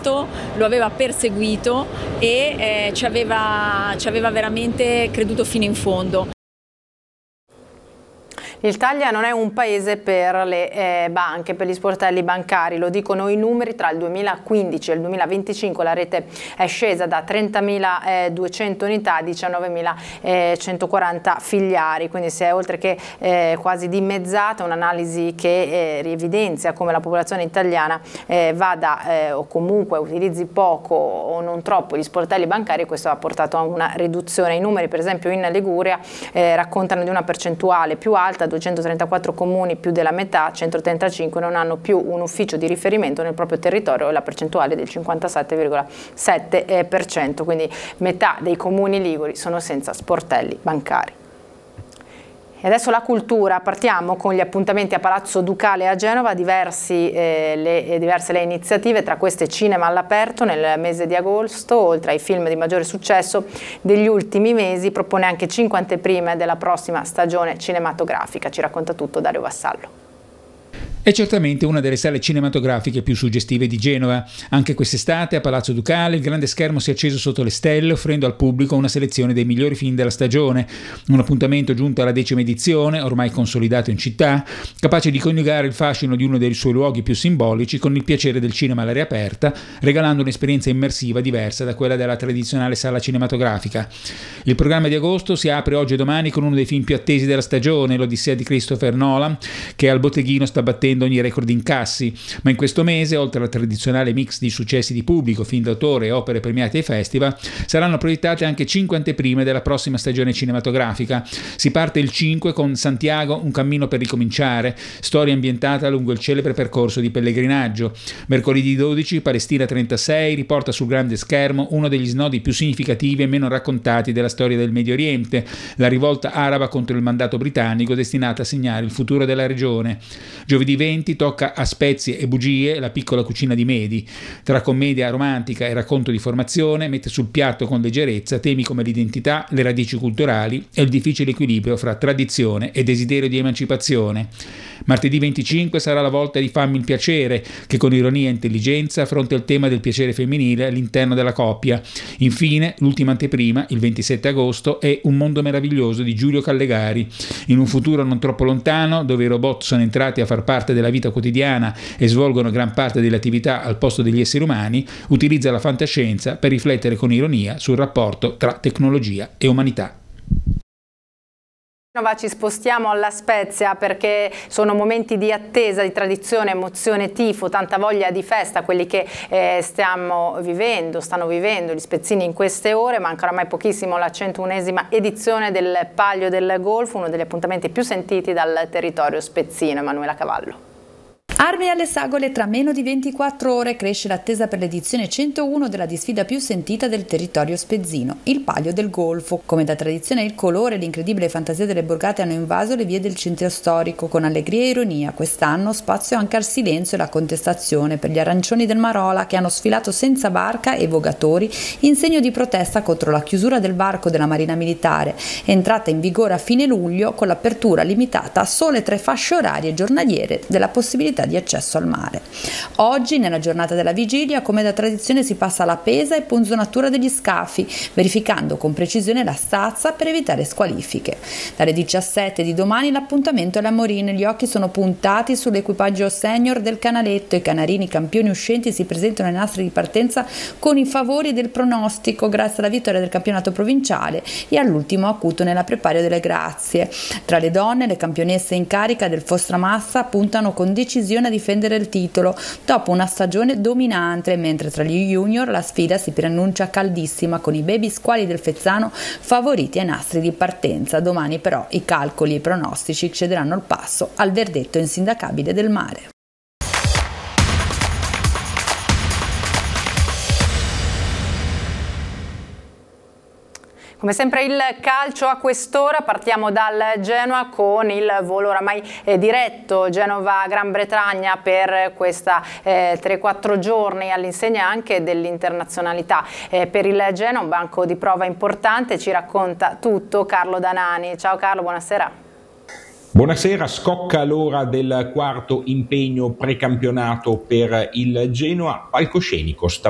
amato, lo aveva perseguito e ci aveva veramente creduto fino in fondo. L'Italia non è un paese per le banche, per gli sportelli bancari, lo dicono i numeri. Tra il 2015 e il 2025 la rete è scesa da 30.200 unità a 19.140 filiali, quindi si è oltre che quasi dimezzata, un'analisi che evidenzia come la popolazione italiana vada o comunque utilizzi poco o non troppo gli sportelli bancari, e questo ha portato a una riduzione. I numeri per esempio in Liguria raccontano di una percentuale più alta: 234 comuni, più della metà, 135 non hanno più un ufficio di riferimento nel proprio territorio, e la percentuale è del 57,7%, quindi metà dei comuni liguri sono senza sportelli bancari. E adesso la cultura, partiamo con gli appuntamenti a Palazzo Ducale a Genova, diverse le iniziative, tra queste cinema all'aperto nel mese di agosto. Oltre ai film di maggiore successo degli ultimi mesi, propone anche 5 anteprime della prossima stagione cinematografica. Ci racconta tutto Dario Vassallo. È certamente una delle sale cinematografiche più suggestive di Genova. Anche quest'estate a Palazzo Ducale il grande schermo si è acceso sotto le stelle, offrendo al pubblico una selezione dei migliori film della stagione. Un appuntamento giunto alla 10ª edizione, ormai consolidato in città, capace di coniugare il fascino di uno dei suoi luoghi più simbolici con il piacere del cinema all'aria aperta, regalando un'esperienza immersiva diversa da quella della tradizionale sala cinematografica. Il programma di agosto si apre oggi e domani con uno dei film più attesi della stagione, l'Odissea di Christopher Nolan, che al botteghino sta battendo ogni record di incassi, ma in questo mese, oltre al tradizionale mix di successi di pubblico, film d'autore e opere premiate ai festival, saranno proiettate anche 5 anteprime della prossima stagione cinematografica. Si parte il 5 con Santiago, un cammino per ricominciare, storia ambientata lungo il celebre percorso di pellegrinaggio. Mercoledì 12, Palestina 36 riporta sul grande schermo uno degli snodi più significativi e meno raccontati della storia del Medio Oriente, la rivolta araba contro il mandato britannico destinata a segnare il futuro della regione. Giovedì 20 tocca A spezie e bugie, la piccola cucina di Medi. Tra commedia romantica e racconto di formazione, mette sul piatto con leggerezza temi come l'identità, le radici culturali e il difficile equilibrio fra tradizione e desiderio di emancipazione. Martedì 25 sarà la volta di Fammi il piacere, che con ironia e intelligenza affronta il tema del piacere femminile all'interno della coppia. Infine, l'ultima anteprima, il 27 agosto, è Un mondo meraviglioso di Giulio Callegari. In un futuro non troppo lontano, dove i robot sono entrati a far parte della vita quotidiana e svolgono gran parte delle attività al posto degli esseri umani, utilizza la fantascienza per riflettere con ironia sul rapporto tra tecnologia e umanità. Ci spostiamo alla Spezia perché sono momenti di attesa, di tradizione, emozione, tifo, tanta voglia di festa, quelli che stanno vivendo gli spezzini in queste ore. Manca oramai pochissimo la 101esima edizione del Palio del Golfo, uno degli appuntamenti più sentiti dal territorio spezzino. Emanuela Cavallo. Armi alle sagole, tra meno di 24 ore cresce l'attesa per l'edizione 101 della disfida più sentita del territorio spezzino, il Palio del Golfo. Come da tradizione il colore e l'incredibile fantasia delle borgate hanno invaso le vie del centro storico, con allegria e ironia. Quest'anno spazio anche al silenzio e alla contestazione per gli arancioni del Marola, che hanno sfilato senza barca e vogatori in segno di protesta contro la chiusura del varco della Marina Militare, entrata in vigore a fine luglio con l'apertura limitata a sole 3 fasce orarie giornaliere della possibilità di accesso al mare. Oggi, nella giornata della vigilia, come da tradizione si passa alla pesa e punzonatura degli scafi, verificando con precisione la stazza per evitare squalifiche. Dalle 17 di domani l'appuntamento è la Morine, gli occhi sono puntati sull'equipaggio senior del Canaletto. I canarini campioni uscenti si presentano ai nastri di partenza con i favori del pronostico grazie alla vittoria del campionato provinciale e all'ultimo acuto nella Prepario delle Grazie. Tra le donne, le campionesse in carica del Fostramassa puntano con decisione a difendere il titolo dopo una stagione dominante, mentre tra gli junior la sfida si preannuncia caldissima con i baby squali del Fezzano favoriti ai nastri di partenza. Domani però i calcoli e i pronostici cederanno il passo al verdetto insindacabile del mare. Come sempre il calcio a quest'ora, partiamo dal Genoa con il volo oramai diretto Genova-Gran Bretagna per questa 3-4 giorni, all'insegna anche dell'internazionalità. Per il Genoa un banco di prova importante, ci racconta tutto Carlo Danani. Ciao Carlo, buonasera. Buonasera, scocca l'ora del quarto impegno precampionato per il Genoa, palcoscenico